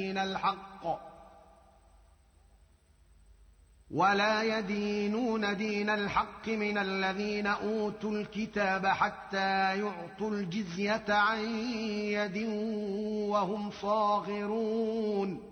الحق ولا يدينون دين الحق من الذين أوتوا الكتاب حتى يعطوا الجزية عن يد وهم صاغرون